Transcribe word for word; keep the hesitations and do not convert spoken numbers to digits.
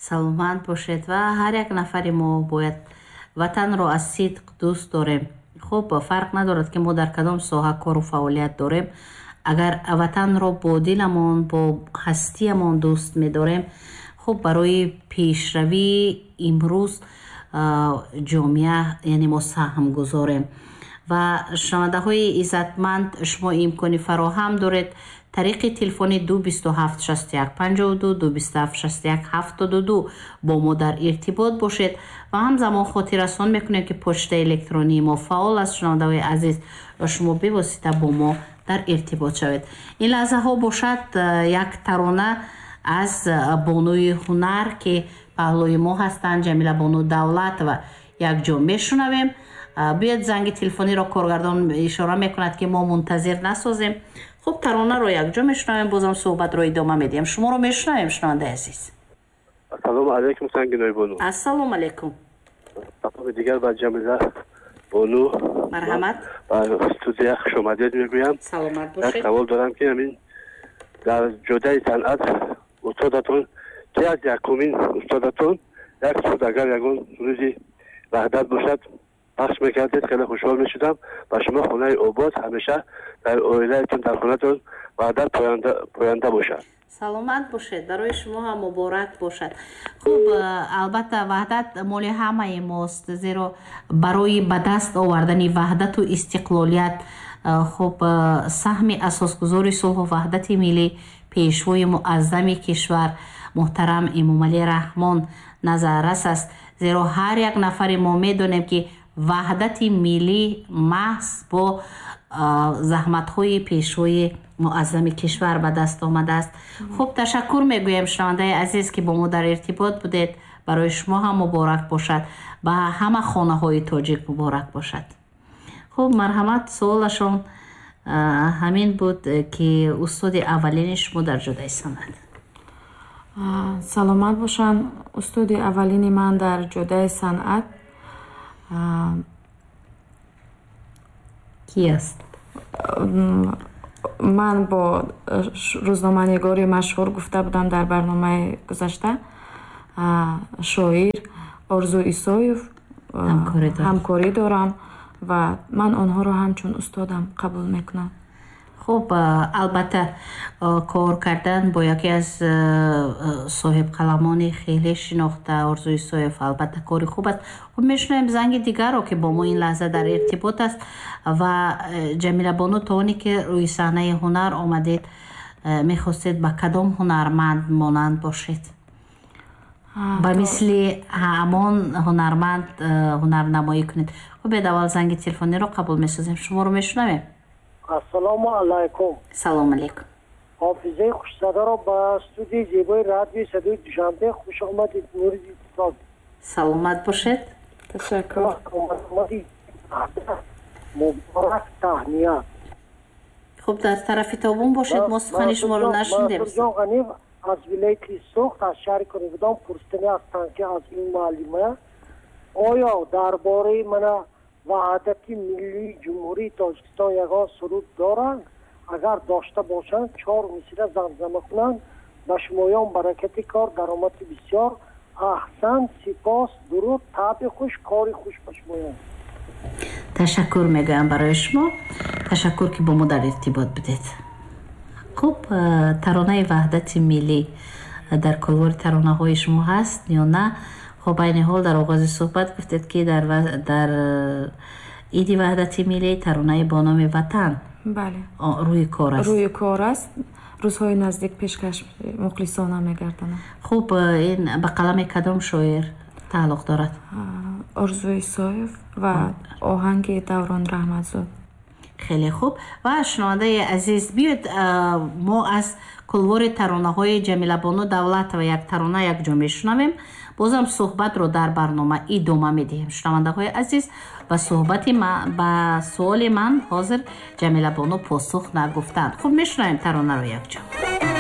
саломат бошед ва ҳар як нафари мо бояд ватанро аз сидқ дӯст дорем. хуб фарқ надорад ки мо дар кадом соҳа кору фаъолият дорем. агар ватанро бо диламон бо ҳастиямон дӯст медорем, хуб барои пешравии имрӯз ҷомеа яъне мо саҳм гузорем. ва шунавандаҳои иззатманд, шумо имкони фароҳам доред тариқи телефони ду бисту ҳафт шасту як панҷоҳу ду ду бисту ҳафт шасту як ҳафтоду ду бо мо дар иртибот бошед ва ҳамзамон хотиррасон мекунем ки почтаи электронии мо фаъол аст. шунавандаҳои азиз, шумо бевосита бо мо дар иртибот шавед. ин лаҳзаҳо бошад як тарона аз бонуи ҳунар ки паҳлӯи мо ҳастанд, ҷамила бону давлатова. якҷо мешунавем. биёд занги телефониро коргардон ишора мекунад ки мо мунтазир насозем. хуб таронаро якҷо мешунавем, бозам суҳбатро идома медиҳем. шуморо мешунавем шунавандаи азиз. ассалому алайкум сангинои бону. ассалому алайкум. сапоби дигар ба ҷамила бону марҳамат. ба студия хушомадед мегӯям. саломат бошед. як савол дорам ки ҳамин дар ҷодаи санъат устодатон ки аз якумин устодатон як суд агар ягон рӯзи ваҳдат бошад пахш мекардед, хеле хушҳол мешудам. ба шумо хонаи обод ҳамеша дар оилаатон дар хонатон ваҳдат поянда бошад. саломат бошед, барои шумо ҳам муборак бошад. хуб албатта ваҳдат моли ҳамаи мост, зеро барои ба даст овардани ваҳдату истиқлолият хуб саҳми асосгузори сулҳу ваҳдати миллӣ пешвои муаззами кишвар муҳтарам Эмомалӣ Раҳмон назаррас аст. зеро ҳар як нафари мо медонем ки ваҳдати миллӣ маҳз бо заҳматҳои пешвои муаззами кишвар ба даст омадааст. хуб ташаккур мегӯем шунавандаи азиз ки бо мо дар иртибот будед. барои шумо ҳам муборак бошад, ба ҳама хонаҳои тоҷик муборак бошад. хуб марҳамат, суолашон ҳамин буд ки устоди аввалини шумо дар ҷодаи санъат. саломат бошанд. устоди аввалини ман дар ҷодаи санъат ки аст? ман бо рӯзноманигори машҳур гуфта будам дар барномаи гузашта, шоир Орзу Исоев ҳамкорӣ дорам ва ман онҳоро ҳамчун устодам қабул мекунам. хуб албатта кор кардан бо яке аз соҳибқаламони хеле шинохта Орзу Исоев албатта кори хуб аст. хуб мешунавем занги дигарро ки бо мо ин лаҳза дар иртибот аст ва ҷамила бону то оне ки рӯи саҳнаи ҳунар омадед, мехостед ба кадом ҳунарманд монанд бошед? ба мисли ҳамон ҳунарманд ҳунарнамоӣ кунед. хубед аввал занги телефониро қабул месозем. шуморо мешунавем. ассалому алайкум. салом алайкум. ҳофизаи хушсадаро ба студияи зебои радиои садои душанбе хуш омадед. нуриди соз. саломат бошед. ташаккур. муборак таҳният. хуб дар тарафи тобун бошед, мо сухани шуморо нашнидем. аз вилояти Сӯхт аз шаҳри Кунигудон пурсидани ҳастанд ки аз ин муаллима оё дар бораи мана ваҳдати миллии ҷумҳурии Тоҷикистон ягон суруд доранд? агар дошта бошанд чор мисра замзама кунанд. ба шумоён баракати кор, даромади бисёр. аҳсан, сипос, дуруд, таби хуш, кори хуш ба шумоён. ташаккур мегӯям барои шумо. ташаккур ки бо мо дар иртибот будед. хуб таронаи ваҳдати миллӣ дар кулвори таронаҳои шумо ҳаст ё на? хуб айни ҳол дар оғози суҳбат гуфтед ки дар дар иди ваҳдати миллӣ таронаи бо номи ватан бале рӯи кор аст. рӯи кор аст. рӯзҳои наздик пешкаш мухлисона мегардонад. хуб ин ба қалами кадом шоир тааллуқ дорад? Орзу Исоев ва оҳанги Даврон Раҳматзод. хеле хуб. ва шунавандаи азиз, биёед мо аз кулвори таронаҳои Ҷамила бону Давлатова як тарона якҷо мешунавем. бозам суҳбатро дар барнома идома медиҳем. шунавандаҳои азиз, ба суҳбати ман, ба суоли ман ҳозир Ҷамила бону посух нагуфтанд. хуб мешунавем таронаро якҷо.